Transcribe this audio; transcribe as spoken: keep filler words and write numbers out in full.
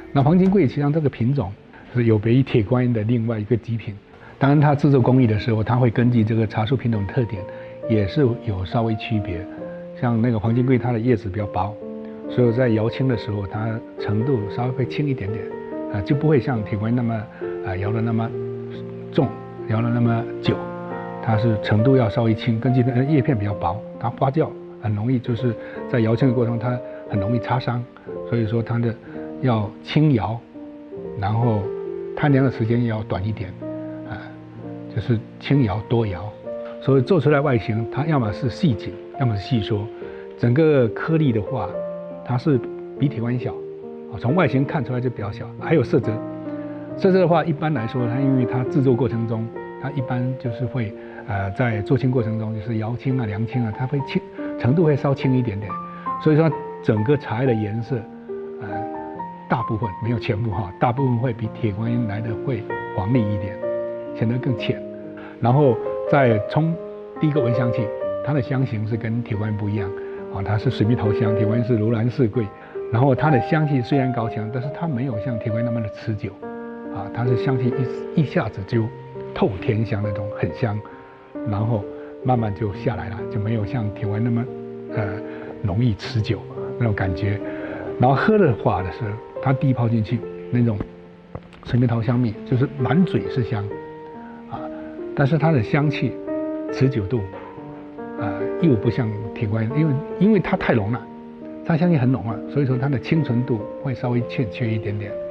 那黄金桂实际上这个品种是有别于铁观音的另外一个极品。当然，它制作工艺的时候，它会根据这个茶树品种特点，也是有稍微区别。像那个黄金桂，它的叶子比较薄，所以在摇青的时候，它程度稍微会轻一点点，啊，就不会像铁观音那么啊摇的那么重，摇的那么久。它是程度要稍微轻，根据它的叶片比较薄，它发酵很容易，就是在摇青的过程中，它很容易擦伤，所以说它的要轻摇，然后摊凉的时间也要短一点。就是轻摇多摇，所以做出来外形，它要么是细紧，要么是细缩。整个颗粒的话，它是比铁观音小，啊，从外形看出来就比较小。还有色泽，色泽的话，一般来说，它因为它制作过程中，它一般就是会，呃，在做青过程中，就是摇青啊、凉青啊，它会轻程度会稍轻一点点。所以说，整个茶叶的颜色，呃，大部分没有全部哈，大部分会比铁观音来的会黄丽一点。显得更浅，然后再从第一个闻香气，它的香型是跟铁观音不一样啊，它是水蜜桃香，铁观音是如兰四桂，然后它的香气虽然高强，但是它没有像铁观音那么的持久，啊，它是香气一一下子就透天香那种很香，然后慢慢就下来了，就没有像铁观音那么呃容易持久那种感觉，然后喝的话的是它第一泡进去那种水蜜桃香蜜，就是满嘴是香。但是它的香气、持久度，呃，又不像铁观音，因为因为它太浓了，它香气很浓了，所以说它的清纯度会稍微欠缺一点点。